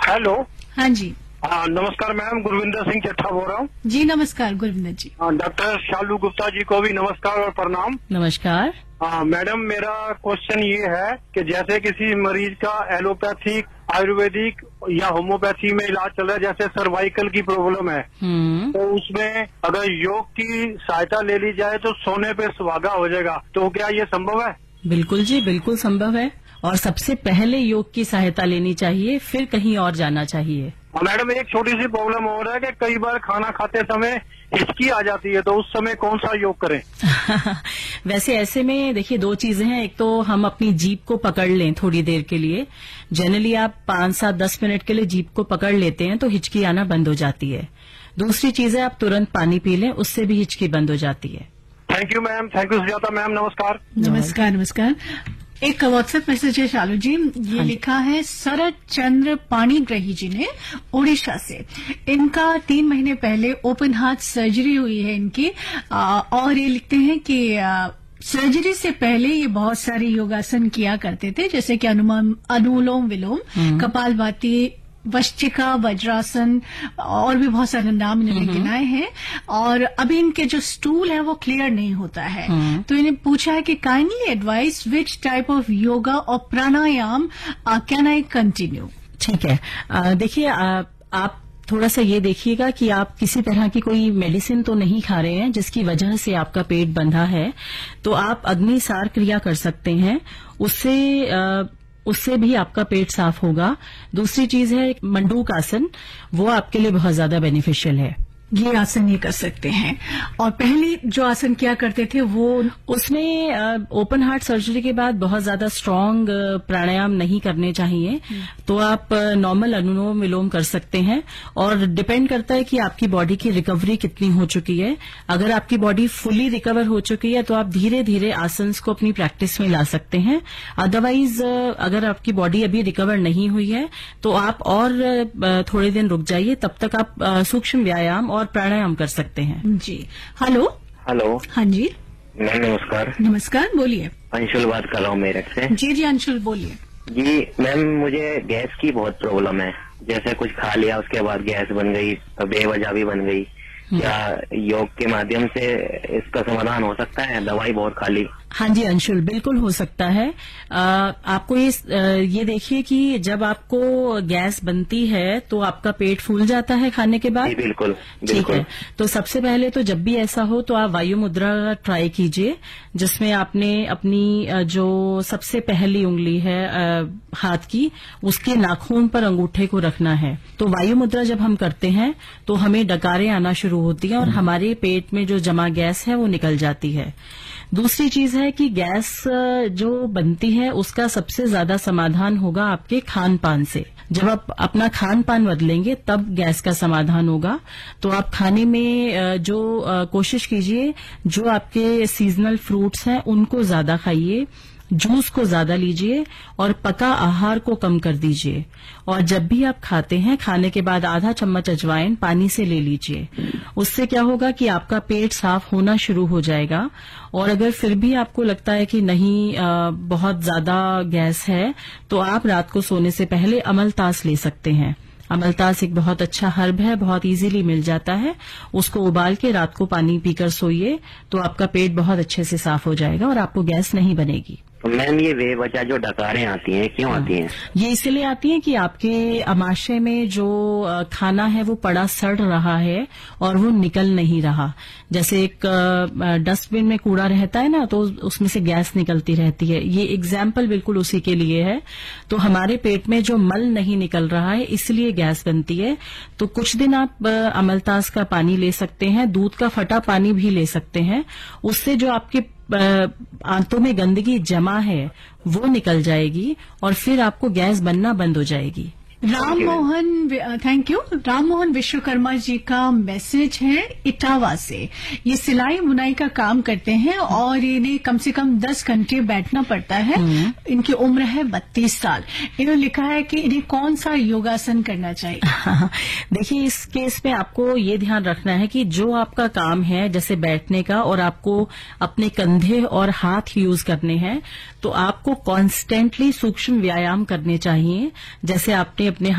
Hello. हाँ जी। हाँ नमस्कार मैम, गुरविंदर सिंह चट्ठा बोल रहा हूँ। जी नमस्कार गुरविंदर जी। डॉक्टर शालू गुप्ता जी को भी नमस्कार और प्रणाम। नमस्कार। हाँ मैडम, मेरा क्वेश्चन ये है कि जैसे किसी मरीज का एलोपैथिक, आयुर्वेदिक या होम्योपैथी में इलाज चल रहा है, जैसे सर्वाइकल की प्रॉब्लम है, तो उसमें अगर योग की सहायता ले ली जाए तो सोने पे सुहागा हो जाएगा, तो क्या ये संभव है? बिल्कुल जी, बिल्कुल संभव है। और सबसे पहले योग की सहायता लेनी चाहिए, फिर कहीं और जाना चाहिए। मैडम एक छोटी सी प्रॉब्लम हो रहा है कि कई बार खाना खाते समय हिचकी आ जाती है, तो उस समय कौन सा योग करें? वैसे ऐसे में देखिए, दो चीजें हैं। एक तो हम अपनी जीभ को पकड़ लें थोड़ी देर के लिए। जनरली आप 5, 7, 10 मिनट के लिए जीभ को पकड़ लेते हैं तो हिचकी आना बंद हो जाती है। दूसरी चीज है, आप तुरंत पानी पी लें, उससे भी हिचकी बंद हो जाती है। Thank you ma'am, thank you Sujata ma'am, नमस्कार। नमस्कार नमस्कार। एक व्हाट्सएप मैसेज है शालू जी, ये लिखा है शरद चंद्र पाणीग्रही जी ने, ओडिशा से। इनका 3 महीने पहले ओपन हार्ट सर्जरी हुई है इनकी, और ये लिखते हैं कि सर्जरी से पहले ये बहुत सारे योगासन किया करते थे, जैसे कि अनुलोम विलोम, कपालभाति, वश्चिका, वज्रासन और भी बहुत सारे नाम इन्होंने गिनाए हैं। और अभी इनके जो स्टूल है वो क्लियर नहीं होता है, तो इन्हें पूछा है कि kindly advice which type of yoga और प्राणायाम कैन आई कंटिन्यू। ठीक है, देखिए आप थोड़ा सा ये देखिएगा कि आप किसी तरह की कोई मेडिसिन तो नहीं खा रहे हैं जिसकी वजह से आपका पेट बंधा है। तो आप अग्निसार क्रिया कर सकते हैं, उससे भी आपका पेट साफ होगा। दूसरी चीज है मंडूक आसन, वो आपके लिए बहुत ज्यादा बेनिफिशियल है। ये आसन ये कर सकते हैं। और पहले जो आसन किया करते थे वो, उसमें ओपन हार्ट सर्जरी के बाद बहुत ज्यादा स्ट्रांग प्राणायाम नहीं करने चाहिए, तो आप नॉर्मल अनुलोम विलोम कर सकते हैं। और डिपेंड करता है कि आपकी बॉडी की रिकवरी कितनी हो चुकी है। अगर आपकी बॉडी फुली रिकवर हो चुकी है तो आप धीरे धीरे आसन्स को अपनी प्रैक्टिस में ला सकते हैं। अदरवाइज अगर आपकी बॉडी अभी रिकवर नहीं हुई है तो आप और थोड़े दिन रुक जाइए, तब तक आप सूक्ष्म व्यायाम और प्राणायाम कर सकते हैं। जी। हेलो। हाँ जी मैम नमस्कार। नमस्कार, बोलिए। अंशुल बात कर रहा हूँ मेरठ से। जी अंशुल बोलिए। जी मैम, मुझे गैस की बहुत प्रॉब्लम है। जैसे कुछ खा लिया उसके बाद गैस बन गई, बेवजह भी बन गई। क्या योग के माध्यम से इसका समाधान हो सकता है? दवाई बहुत खा ली। हाँ जी अंशुल, बिल्कुल हो सकता है। आपको ये देखिए कि जब आपको गैस बनती है तो आपका पेट फूल जाता है खाने के बाद। बिल्कुल ठीक है, तो सबसे पहले तो जब भी ऐसा हो तो आप वायु मुद्रा ट्राई कीजिए, जिसमें आपने अपनी जो सबसे पहली उंगली है हाथ की, उसके नाखून पर अंगूठे को रखना है। तो वायु मुद्रा जब हम करते हैं तो हमें डकारें आना शुरू होती हैं और हमारे पेट में जो जमा गैस है वो निकल जाती है। दूसरी चीज है कि गैस जो बनती है उसका सबसे ज्यादा समाधान होगा आपके खान पान से। जब आप अपना खान पान बदलेंगे तब गैस का समाधान होगा। तो आप खाने में जो कोशिश कीजिए, जो आपके सीजनल फ्रूट्स हैं उनको ज्यादा खाइए, जूस को ज्यादा लीजिए और पका आहार को कम कर दीजिए। और जब भी आप खाते हैं, खाने के बाद आधा चम्मच अजवाइन पानी से ले लीजिए। उससे क्या होगा कि आपका पेट साफ होना शुरू हो जाएगा। और अगर फिर भी आपको लगता है कि नहीं बहुत ज्यादा गैस है, तो आप रात को सोने से पहले अमलतास ले सकते हैं। अमलतास एक बहुत अच्छा हर्ब है, बहुत इजीली मिल जाता है। उसको उबाल के रात को पानी पीकर सोइए तो आपका पेट बहुत अच्छे से साफ हो जाएगा और आपको गैस नहीं बनेगी। तो मैम ये बेवजह जो डकारें आती हैं क्यों आती हैं? ये इसलिए आती हैं कि आपके अमाशय में जो खाना है वो पड़ा सड़ रहा है और वो निकल नहीं रहा। जैसे एक डस्टबिन में कूड़ा रहता है ना, तो उसमें से गैस निकलती रहती है। ये एग्जाम्पल बिल्कुल उसी के लिए है। तो हमारे पेट में जो मल नहीं निकल रहा है इसलिए गैस बनती है। तो कुछ दिन आप अमलतास का पानी ले सकते हैं, दूध का फटा पानी भी ले सकते हैं। उससे जो आपके आंतों में गंदगी जमा है वो निकल जाएगी और फिर आपको गैस बनना बंद हो जाएगी। Thank you. राम मोहन विश्वकर्मा जी का मैसेज है इटावा से। ये सिलाई बुनाई का काम करते हैं और इन्हें कम से कम 10 घंटे बैठना पड़ता है। इनकी उम्र है 32 साल। इन्होंने लिखा है कि इन्हें कौन सा योगासन करना चाहिए? देखिए, इस केस में आपको ये ध्यान रखना है कि जो आपका काम है जैसे बैठने का, और आपको अपने कंधे और हाथ यूज करने हैं, तो आपको कॉन्स्टेंटली सूक्ष्म व्यायाम करने चाहिए। जैसे आपने अपने